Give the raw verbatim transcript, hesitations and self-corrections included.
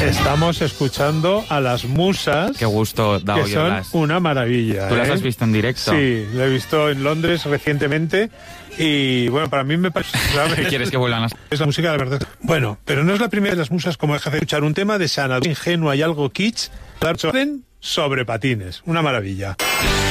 Estamos escuchando a las Musas. Qué gusto da que oírlas. son una maravilla. ¿Tú las ¿eh? has visto en directo? Sí, lo he visto en Londres recientemente. Y bueno, para mí me parece... ¿sabes? ¿Quieres que vuelvan las...? Es la música de verdad. Bueno, pero no es la primera de las Musas como deja de escuchar un tema de Xanadu ingenua y algo kitsch, sobre patines. Una maravilla.